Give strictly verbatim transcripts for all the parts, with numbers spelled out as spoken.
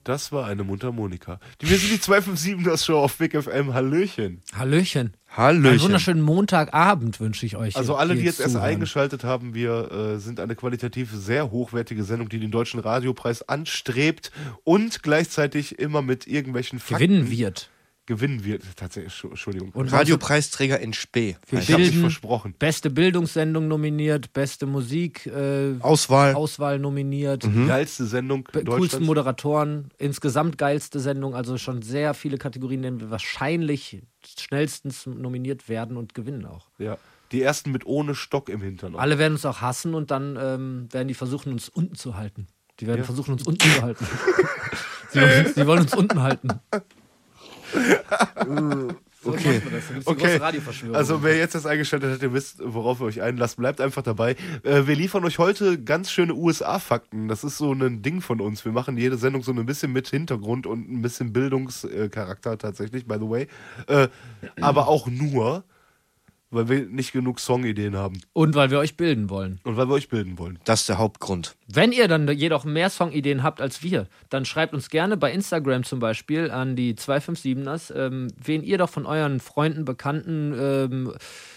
Das war eine Mundharmonika. Wir sind die zwei fünf sieben, das Show auf Big F M. Hallöchen. Hallöchen. Hallöchen. Einen wunderschönen Montagabend wünsche ich euch. Also alle, die jetzt erst zuhören. eingeschaltet haben, wir äh, sind eine qualitativ sehr hochwertige Sendung, die den Deutschen Radiopreis anstrebt und gleichzeitig immer mit irgendwelchen Fakten gewinnen wird. Gewinnen wird. Tatsächlich, Entschuldigung. Und Radiopreisträger in Spee. Wir ich habe mich bilden, versprochen. Beste Bildungssendung nominiert, beste Musik äh, Auswahl. Auswahl nominiert, Mhm. Geilste Sendung be- Deutschlands. coolsten Moderatoren, insgesamt geilste Sendung, also schon sehr viele Kategorien, denen wir wahrscheinlich schnellstens nominiert werden und gewinnen auch. Ja. Die ersten mit ohne Stock im Hintern. Alle werden uns auch hassen und dann ähm, werden die versuchen, uns unten zu halten. Die werden Ja. versuchen, uns unten zu halten. sie, wollen uns, sie wollen uns unten halten. So Okay. macht man das. Da gibt's die Okay. große Radioverschwörung. Also wer jetzt das eingeschaltet hat, ihr wisst, worauf ihr euch einlasst, bleibt einfach dabei. Äh, wir liefern euch heute ganz schöne U S A-Fakten. Das ist so ein Ding von uns. Wir machen jede Sendung so ein bisschen mit Hintergrund und ein bisschen Bildungscharakter tatsächlich, by the way. Äh, aber auch nur, weil wir nicht genug Songideen haben. Und weil wir euch bilden wollen. Und weil wir euch bilden wollen. Das ist der Hauptgrund. Wenn ihr dann jedoch mehr Songideen habt als wir, dann schreibt uns gerne bei Instagram zum Beispiel an die zwei fünf siebeners, ähm, wen ihr doch von euren Freunden, Bekannten, ähm,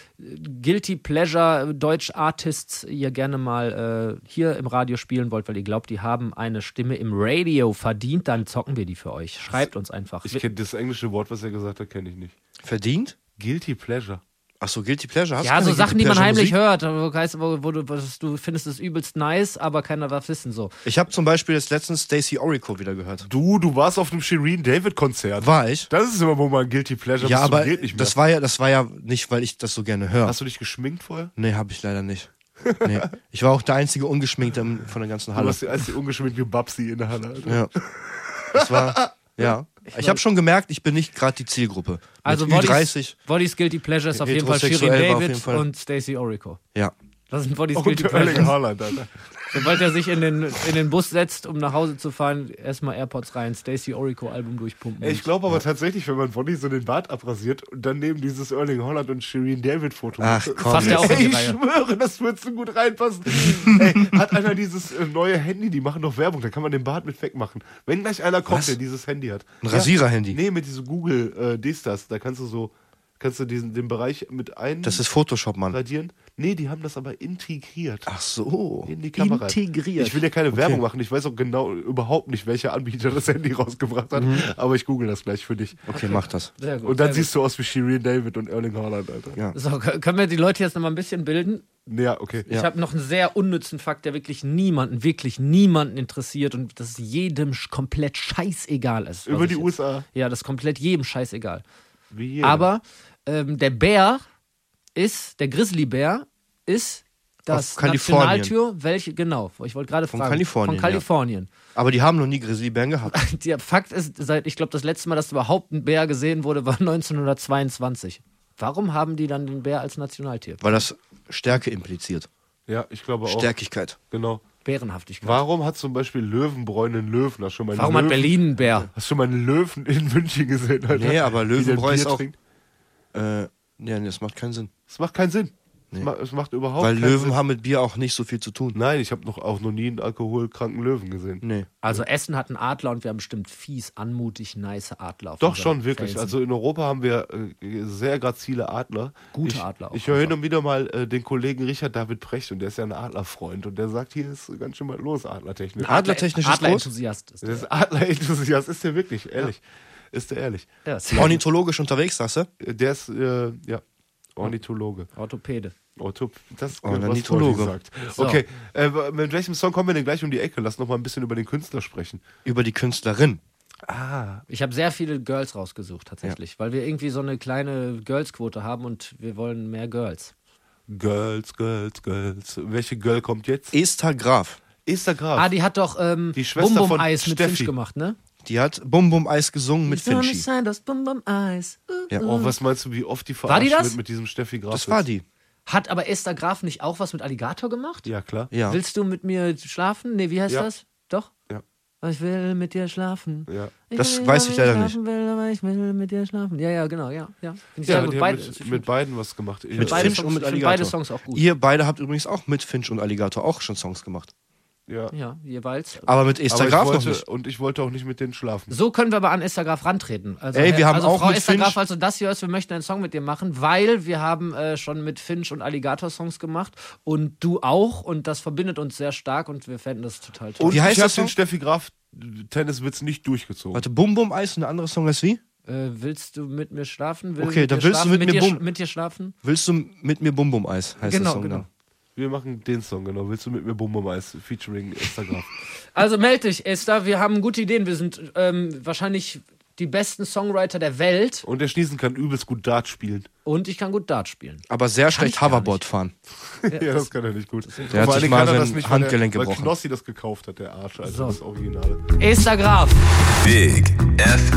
Guilty Pleasure Deutsch Artists ihr gerne mal äh, hier im Radio spielen wollt, weil ihr glaubt, die haben eine Stimme im Radio verdient, dann zocken wir die für euch. Schreibt uns einfach. Ich kenne das englische Wort, was er gesagt hat, kenne ich nicht. Verdient? Guilty Pleasure. Achso, Guilty Pleasure. Hast Ja, du so keine Sachen, Guilty die man Pleasure heimlich Musik? hört, wo, heißt, wo, wo du, was, du findest es übelst nice, aber keiner darf wissen so. Ich habe zum Beispiel jetzt letztens Stacey Orico wieder gehört. Du, du warst auf einem Shireen David Konzert. War ich? Das ist immer, wo man Guilty Pleasure Ja, bis zum aber geht nicht mehr. das war ja, das war ja nicht, weil ich das so gerne höre. Hast du dich geschminkt vorher? Nee, habe ich leider nicht. Nee. Ich war auch der einzige Ungeschminkte im- von der ganzen Du Halle. warst die einzige ungeschminkte Babsi in der Halle. Alter. Ja. Das war, ja. Ich habe schon gemerkt, ich bin nicht gerade die Zielgruppe. Also Mit Ü Body's, dreißig. Body's Guilty Pleasure ist auf jeden Fall Shirin Heterosexuell war auf David jeden Fall. und Stacey Orico. Ja. Das sind Body's Und Guilty der Erling Pleasures. Haaland, Alter. Sobald er sich in den, in den Bus setzt, um nach Hause zu fahren, erstmal AirPods rein, Stacey Orico Album durchpumpen. Ey, ich glaube aber tatsächlich, wenn man Bonnie so den Bart abrasiert und dann neben dieses Erling Haaland und Shireen David Foto Ach, macht. komm. Fasst er auch in Ey, die ich Reihe. schwöre, das wird so gut reinpassen. Ey, hat einer dieses äh, neue Handy, die machen doch Werbung, da kann man den Bart mit wegmachen. Wenn gleich einer kommt, Was? der dieses Handy hat. Ein Rasierer-Handy? Nee, mit diesem Google äh, dies, das, da kannst du so, kannst du diesen, den Bereich mit einradieren. Das ist Photoshop, Mann. Nee, die haben das aber integriert. Ach so. In die Kamera. Integriert. Ich will ja keine Werbung machen. Ich weiß auch genau überhaupt nicht, welcher Anbieter das Handy rausgebracht hat. Mhm. Aber ich google das gleich für dich. Okay, mach das. Sehr gut. Und dann sehr siehst du aus wie Shireen David und Erling Haaland, Alter. Ja. gut. So, kö- können wir die Leute jetzt noch mal ein bisschen bilden? Ja, okay. Ich habe noch einen sehr unnützen Fakt, der wirklich niemanden, wirklich niemanden interessiert und das jedem sch- komplett scheißegal ist. was Über ich die jetzt- U S A. Ja, das ist komplett jedem scheißegal. Wie jeder. Aber ähm, der Bär ist, der Grizzlybär ist das Aus Kalifornien. Nationaltier, welche, genau, ich wollte gerade Von fragen. Kalifornien, Von ja. Kalifornien. Aber die haben noch nie Grizzlybären gehabt. Der Fakt ist, seit, ich glaube, das letzte Mal, dass überhaupt ein Bär gesehen wurde, war neunzehnhundertzweiundzwanzig. Warum haben die dann den Bär als Nationaltier? Weil das Stärke impliziert. Ja, ich glaube auch. Stärkigkeit. Genau. Bärenhaftigkeit. Warum hat zum Beispiel Löwenbräu einen Löwen? Hast du schon mal einen Warum Löwen? hat Berlin einen Bär? Hast du schon mal einen Löwen in München gesehen, Alter? Nee, aber Wie der Löwenbräu ist Bier auch. trinkt? Äh, nee, das macht keinen Sinn. Das macht keinen Sinn. Nee. Es, macht, es macht überhaupt Weil keinen Löwen Sinn. haben mit Bier auch nicht so viel zu tun. Nein, ich habe noch auch noch nie einen alkoholkranken Löwen gesehen. Nee. Also Essen hat einen Adler und wir haben bestimmt fies, anmutig, nice Adler. Auf Doch unseren schon, wirklich. Felsen. Also in Europa haben wir äh, sehr grazile Adler. Gute ich, Adler auch Ich höre hin einfach. und wieder mal äh, den Kollegen Richard David Precht und der ist ja ein Adlerfreund und der sagt, hier ist ganz schön mal los, adlertechnisch. Adler- Adlertechnisch ist groß? Adlerenthusiast ist Der der. ist Adlerenthusiast, ist der wirklich, ehrlich. Ist der ehrlich. Ja, ist Ornithologisch unterwegs, sagst du? Äh, Der ist, äh, ja, Ornithologe. Orthopäde. Orthop das Ornithologe. was Orti sagt. So. Okay, äh, mit welchem Song kommen wir denn gleich um die Ecke? Lass noch mal ein bisschen über den Künstler sprechen. Über die Künstlerin. Ah, Ich habe sehr viele Girls rausgesucht, tatsächlich, weil wir irgendwie so eine kleine Girls-Quote haben und wir wollen mehr Girls. Girls, Girls, Girls. Welche Girl kommt jetzt? Esther Graf. Esther Graf. Ah, die hat doch ähm, Die Schwester Bum Bum von Eis mit Steffi. Finch gemacht, ne? Die hat Bum Bum Eis gesungen mit Die Sonne Finchi. scheint aus Bum Bum Eis. Uh, Ja. Oh, was meinst du, wie oft die War die verarscht das? wird mit diesem Steffi Graf? Das war die. Hat aber Esther Graf nicht auch was mit Alligator gemacht? Ja, klar. Ja. Willst du mit mir schlafen? Nee, wie heißt Ja. das? Doch? Ja. Ich will mit dir schlafen. Ja. Ich Das will, weiß weil ich leider schlafen Will, aber ich will mit dir schlafen. Ja, ja, genau, ja. ja. Finde ich Ja, sehr die gut. haben Beide, mit, mit beiden was gemacht. Mit beide Finch Songs, und mit ich find Alligator. beide Songs auch gut. Ihr beide habt übrigens auch mit Finch und Alligator auch schon Songs gemacht. Ja. Ja, jeweils. Aber mit Aber Esther ich Graf noch wollte, nicht. und ich wollte auch nicht mit denen schlafen. So können wir aber an Esther Graf rantreten. Also, Ey, wir haben also auch Frau mit Esther Finch- Graf, falls du das hier hörst, wir möchten einen Song mit dir machen, weil wir haben äh, schon mit Finch und Alligator Songs gemacht und du auch und das verbindet uns sehr stark und wir fänden das total toll. Und Wie heißt ich habe der Song? den Steffi Graf Tenniswitz nicht durchgezogen. Warte, Bum Bum Eis und der andere Song ist wie? Äh, willst du mit mir schlafen? Will Okay, mit da dir willst du schlafen? mit mir dir, bum- mit dir schlafen? Willst du mit mir Bum Bum Eis? Heißt Genau, der Song genau. dann. Wir machen den Song, genau. Willst du mit mir Bum Bum Eis featuring Esther Graf? Also meld dich, Esther, wir haben gute Ideen. Wir sind ähm, wahrscheinlich die besten Songwriter der Welt Und der Schniesen kann übelst gut Dart spielen. und ich kann gut Dart spielen. Aber sehr schlecht ich gar Hoverboard nicht. fahren. Ja, das kann er nicht gut. Der hat Vor allen sich Dingen mal kann er das sein nicht, weil Handgelenk der, weil gebrochen. Knossi das gekauft hat, der Arsch, also So. das Originale. Esther Graf. Big F